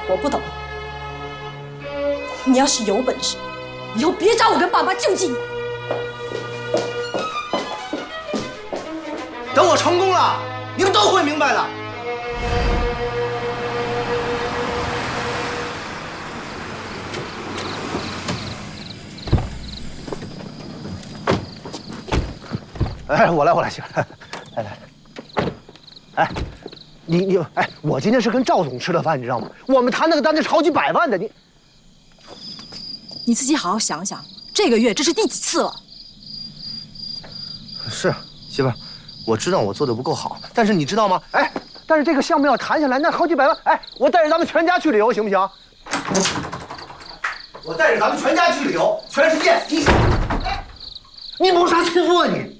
我不懂。你要是有本事，以后别找我跟爸妈救济你。 等我成功了，你们都会明白的。哎，我来，行，来。哎，哎，我今天是跟赵总吃的饭，你知道吗？我们谈那个单子是好几百万的， 你自己好好想想，这个月这是第几次了？ 是媳妇儿，我知道我做的不够好，但是你知道吗？哎，但是这个项目要谈下来，那好几百万，哎，我带着咱们全家去旅游行不行？我带着咱们全家去旅游，全世界，你谋杀亲夫啊你！